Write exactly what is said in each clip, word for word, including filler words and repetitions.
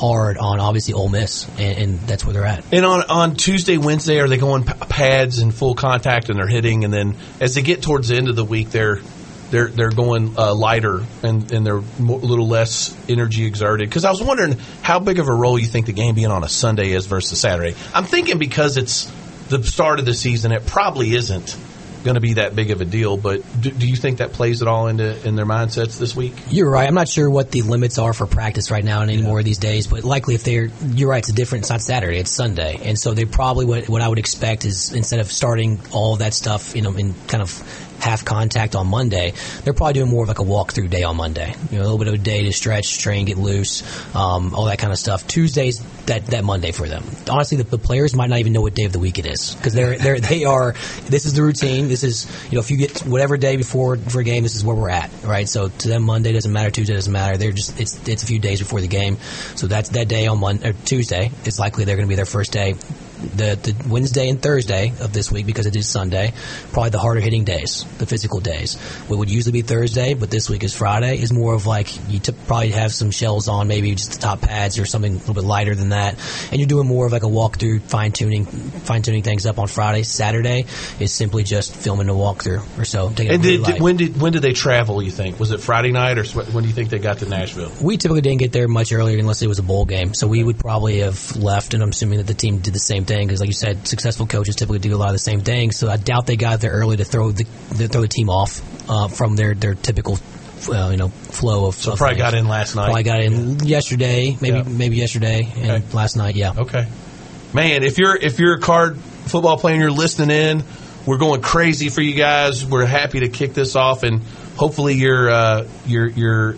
hard on obviously Ole Miss, and, and that's where they're at. And on, on Tuesday, Wednesday, are they going p- pads and full contact and they're hitting? And then as they get towards the end of the week, they're they're they're going uh, lighter and, and they're mo- a little less energy exerted. Because I was wondering how big of a role you think the game being on a Sunday is versus Saturday. I'm thinking because it's the start of the season, it probably isn't going to be that big of a deal, but do, do you think that plays at all into in their mindsets this week? You're right. I'm not sure what the limits are for practice right now and anymore yeah. these days, but likely if they're, you're right, it's a different, it's not Saturday, it's Sunday. And so they probably, what, what I would expect is instead of starting all of that stuff, you know, in kind of half contact on Monday, they're probably doing more of like a walkthrough day on Monday. You know, a little bit of a day to stretch, train, get loose, um, all that kind of stuff. Tuesday's that, that Monday for them. Honestly, the, the players might not even know what day of the week it is because they're, they're, they are, this is the routine. This is, you know, if you get whatever day before for a game, this is where we're at, right? So to them, Monday doesn't matter, Tuesday doesn't matter. They're just, it's, it's a few days before the game. So that's that day on Monday, or Tuesday. It's likely they're going to be their first day. The, the Wednesday and Thursday of this week, because it is Sunday, probably the harder hitting days, the physical days. What would usually be Thursday, but this week is Friday, is more of like you t- probably have some shells on, maybe just the top pads or something a little bit lighter than that, and you're doing more of like a walkthrough, fine tuning, fine tuning things up on Friday. Saturday is simply just filming a walkthrough or so. Taking and really did, when did when did they travel? You think was it Friday night or when do you think they got to Nashville? We typically didn't get there much earlier unless it was a bowl game, so we would probably have left, and I'm assuming that the team did the same thing because, like you said, successful coaches typically do a lot of the same things, so I doubt they got there early to throw the, the throw the team off uh, from their, their typical uh, you know flow of. So of probably things. got in last night. Probably got in yeah. yesterday, maybe yeah. maybe yesterday and okay. last night. Yeah. Okay, man. If you're if you're a card football player and you're listening in, we're going crazy for you guys. We're happy to kick this off, and hopefully you're uh, you're you're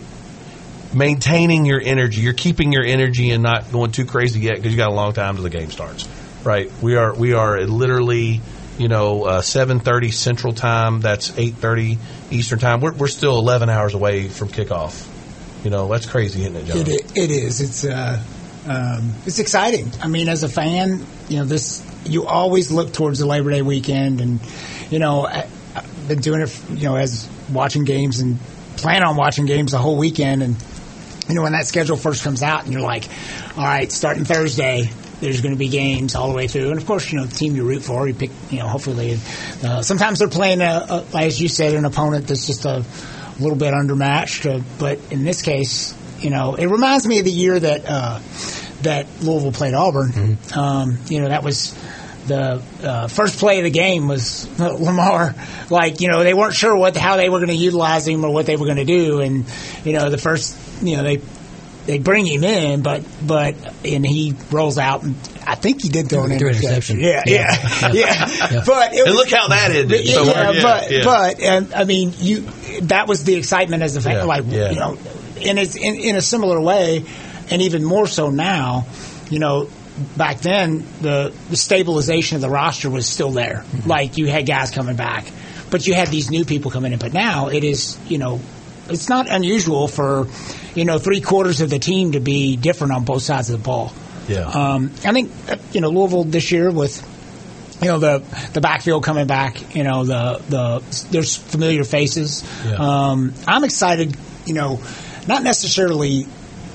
maintaining your energy. You're keeping your energy and not going too crazy yet because you got a long time till the game starts. Right, we are we are at literally, you know, uh, seven thirty Central Time. That's eight thirty Eastern Time. We're we're still eleven hours away from kickoff. You know, that's crazy, isn't it, John? It, it is. It's uh, um, it's exciting. I mean, as a fan, you know, this you always look towards the Labor Day weekend, and you know, I, I've been doing it, you know, as watching games and plan on watching games the whole weekend, and you know, when that schedule first comes out, and you're like, all right, starting Thursday. There's going to be games all the way through, and of course, you know, the team you root for, you pick, you know, hopefully, uh, sometimes they're playing a, a, as you said, an opponent that's just a little bit undermatched. Uh, but in this case, you know, it reminds me of the year that uh, that Louisville played Auburn. Mm-hmm. Um, you know, that was the uh, first play of the game was Lamar. Like, you know, they weren't sure what how they were going to utilize him or what they were going to do, and you know, the first, you know, they. They bring him in, but but and he rolls out, and I think he did throw an interception. Yeah, yeah, yeah. yeah. yeah. But it was, and look how that ended. Yeah, so yeah, yeah, but yeah. but and I mean, you that was the excitement as a fan, yeah, like yeah. you know, and it's in, in a similar way, and even more so now. You know, back then the the stabilization of the roster was still there. Mm-hmm. Like you had guys coming back, but you had these new people coming in. But now it is, you know, it's not unusual for. You know, three quarters of the team to be different on both sides of the ball. Yeah. Um, I think, you know, Louisville this year with, you know, the the backfield coming back, you know, the, the there's familiar faces. Yeah. Um, I'm excited, you know, not necessarily,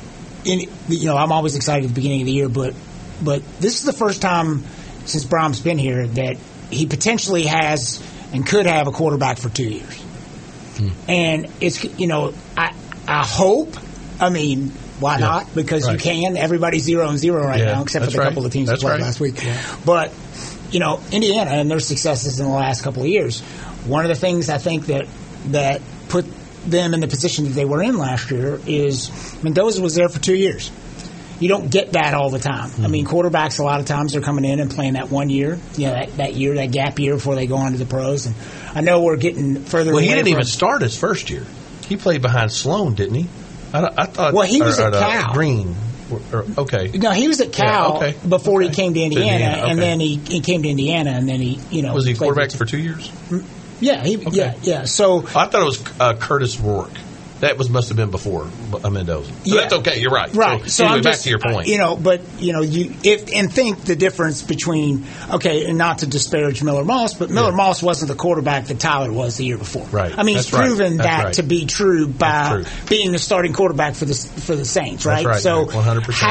in you know, I'm always excited at the beginning of the year, but but this is the first time since Brom's been here that he potentially has and could have a quarterback for two years. Hmm. And it's, you know, I I hope. I mean, why yeah. not? Because right. you can. Everybody's zero and zero right yeah. now, except That's for the right. couple of teams that That's played right. last week. Yeah. But, you know, Indiana and their successes in the last couple of years, one of the things I think that that put them in the position that they were in last year is Mendoza was there for two years. You don't get that all the time. Mm-hmm. I mean, quarterbacks a lot of times are coming in and playing that one year, you know, that, that year, that gap year before they go on to the pros. And I know we're getting further Well, away he didn't from, even start his first year. He played behind Sloan, didn't he? I, I thought. Well, he was or, at or, uh, Cal. Green. Or, or, okay. No, he was at Cal yeah, okay. before okay. he came to Indiana, to Indiana. Okay. and then he, he came to Indiana, and then he, you know, was he quarterback for, for two years? Yeah, he, okay. yeah, yeah. So I thought it was uh, Curtis Rourke. That was must have been before Mendoza. So yeah. that's okay. You're right. Right. So, so anyway, I'm back just, to your point. You know, but you know, you if and think the difference between okay, and not to disparage Miller Moss, but Miller yeah. Moss wasn't the quarterback that Tyler was the year before. Right. I mean, that's he's proven right. that right. to be true by true. being the starting quarterback for the for the Saints. Right. That's right. So one hundred percent.